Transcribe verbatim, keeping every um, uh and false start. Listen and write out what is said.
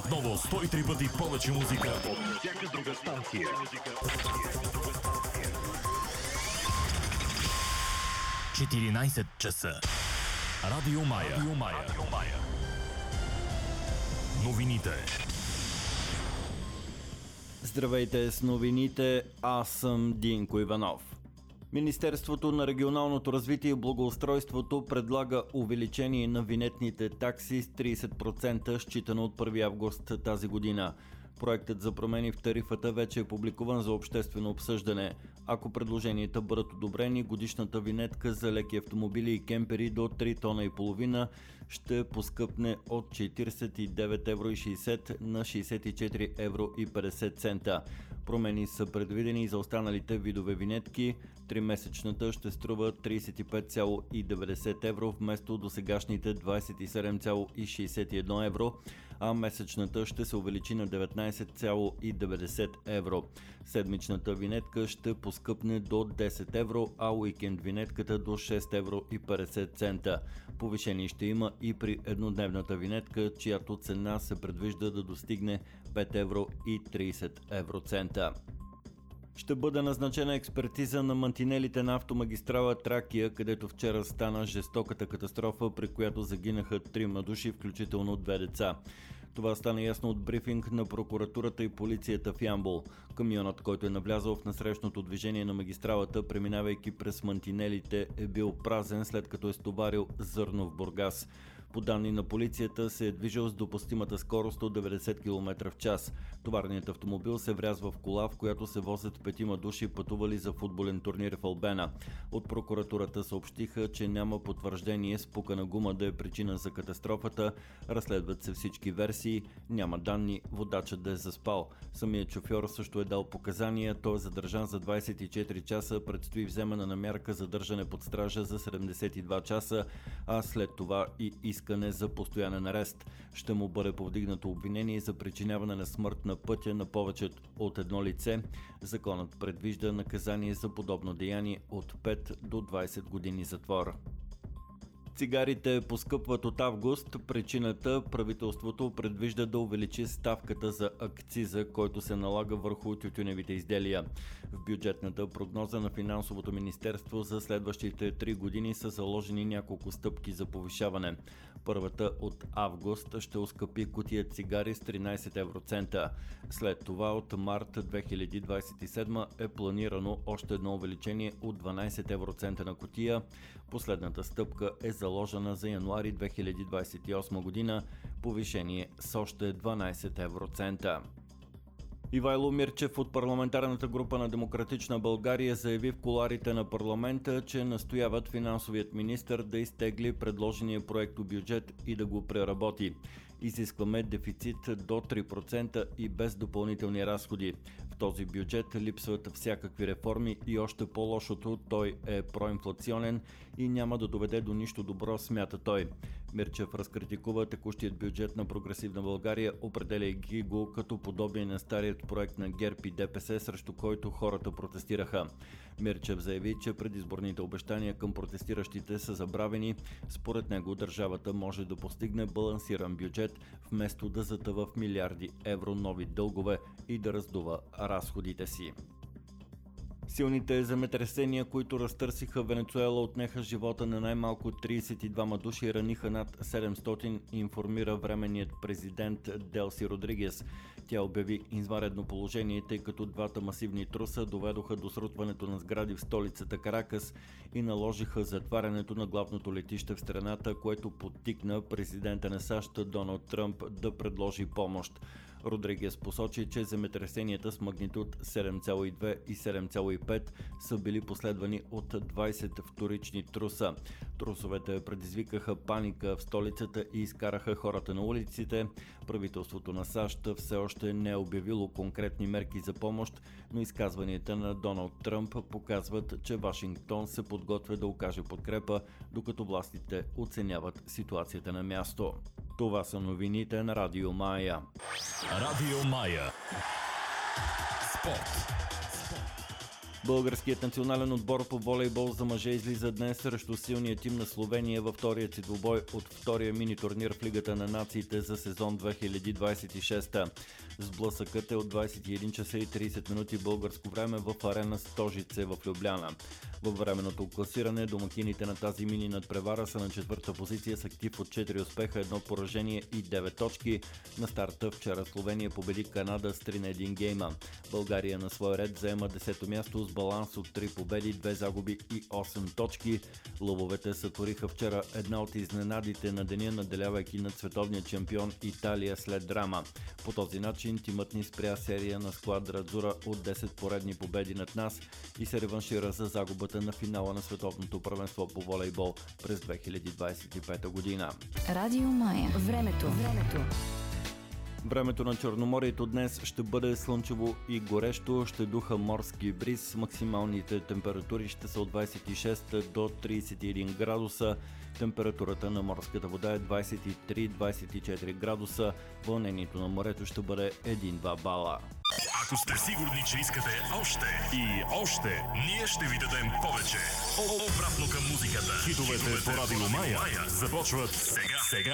Отново сто и три пъти повече музика от всяка друга станция. четиринайсет часа. Радио Мая. Радио Мая. Радио Мая. Новините. Здравейте с новините, аз съм Динко Иванов. Министерството на регионалното развитие и благоустройството предлага увеличение на винетните такси с трийсет процента, считано от първи август тази година. Проектът за промени в тарифата вече е публикуван за обществено обсъждане. Ако предложенията бъдат одобрени, годишната винетка за леки автомобили и кемпери до три тона и половина ще поскъпне от четирийсет и девет евро и шейсет на шейсет и четири евро и петдесет цента. Промени са предвидени за останалите видове винетки. Тримесечната ще струва трийсет и пет цяло и деветдесет евро вместо досегашните двайсет и седем цяло и шейсет и едно евро, а месечната ще се увеличи на деветнайсет цяло и деветдесет евро. Седмичната винетка ще поскъпне до десет евро, а уикенд винетката до шест евро и петдесет цента. Повишение ще има и при еднодневната винетка, чиято цена се предвижда да достигне пет евро и трийсет евроцента. Ще бъде назначена експертиза на мантинелите на автомагистрала Тракия, където вчера стана жестоката катастрофа, при която загинаха трима души, включително две деца. Това стана ясно от брифинг на прокуратурата и полицията в Ямбол. Камионът, който е навлязъл в насрещното движение на магистралата, преминавайки през мантинелите, е бил празен, след като е стоварил зърно в Бургас. По данни на полицията се е движил с допустимата скорост от деветдесет километра в час. Товарният автомобил се врязва в кола, в която се возят петима души, пътували за футболен турнир в Албена. От прокуратурата съобщиха, че няма потвърждение спукана гума да е причина за катастрофата. Разследват се всички версии, няма данни водачът да е заспал. Самият шофьор също е дал показания, той е задържан за двайсет и четири часа, предстои вземане на мярка задържане под стража за седемдесет и два часа, а след това и искане за постоянен арест. Ще му бъде повдигнато обвинение за причиняване на смърт на пътя на повече от едно лице. Законът предвижда наказание за подобно деяние от пет до двайсет години затвор. Цигарите поскъпват от август. Причината – правителството предвижда да увеличи ставката за акциза, който се налага върху тютюневите изделия. В бюджетната прогноза на Финансовото министерство за следващите три години са заложени няколко стъпки за повишаване. Първата от август ще оскъпи кутия цигари с тринайсет евроцента. След това от март две хиляди двайсет и седма е планирано още едно увеличение от дванайсет евроцента на кутия. Последната стъпка е за заложена за януари две хиляди двайсет и осма година, повишение с още дванайсет евроцента. Ивайло Мирчев от парламентарната група на Демократична България заяви в кулоарите на парламента, че настояват финансовият министър да изтегли предложения проектобюджет и да го преработи. Изискваме дефицит до три процента и без допълнителни разходи. В този бюджет липсват всякакви реформи и още по-лошото, той е проинфлационен и няма да доведе до нищо добро, смята той. Мирчев разкритикува текущият бюджет на Прогресивна България, определяйки го като подобие на старият проект на ГЕРБ и ДПС, срещу който хората протестираха. Мирчев заяви, че предизборните обещания към протестиращите са забравени. Според него държавата може да постигне балансиран бюджет, вместо да затъва в милиарди евро нови дългове и да раздува разходите си. Силните земетресения, които разтърсиха Венецуела, отнеха живота на най-малко трийсет и двама души и раниха над седемстотин, информира временният президент Делси Родригес. Тя обяви извънредно положение, тъй като двата масивни труса доведоха до срутването на сгради в столицата Каракас и наложиха затварянето на главното летище в страната, което подтикна президента на САЩ Доналд Тръмп да предложи помощ. Родригес посочи, че земетресенията с магнитуд седем цяло и две и седем цяло и пет са били последвани от двайсет вторични труса. Трусовете предизвикаха паника в столицата и изкараха хората на улиците. Правителството на САЩ все още не е обявило конкретни мерки за помощ, но изказванията на Доналд Тръмп показват, че Вашингтон се подготвя да окаже подкрепа, докато властите оценяват ситуацията на място. Това са новините на Радио Мая. Радио Мая. Спорт. Българският национален отбор по волейбол за мъже излиза днес срещу силния тим на Словения във втория си двубой от втория мини турнир в Лигата на нациите за сезон две хиляди двадесет и шеста. Сблъсъкът е от двадесет и един часа и тридесет минути българско време в арена Стожице в Любляна. Във временното класиране домакините на тази мини надпревара са на четвърта позиция с актив от четири успеха, едно поражение и девет точки. На старта вчера Словения победи Канада с три на един гейма. България на свой ред заема десето място с баланс от три победи, две загуби и осем точки. Лъвовете сътвориха вчера една от изненадите на деня, наделявайки над световния чемпион Италия след драма. По този начин тимът ни спря серия на Сквадра Адзура от десет поредни победи над нас и се реваншира за загубата на финала на световното първенство по волейбол през две хиляди двадесет и пета година. Радио Мая. Времето. Времето. Времето на Черноморието днес ще бъде слънчево и горещо, ще духа морски бриз. Максималните температури ще са от двадесет и шест до тридесет и един градуса. Температурата на морската вода е двадесет и три до двадесет и четири градуса. Вълнението на морето ще бъде един-два бала. Ако сте сигурни, че искате още и още, ние ще ви дадем повече. Обратно към музиката. Хитовете по Радио Мая започват сега. сега.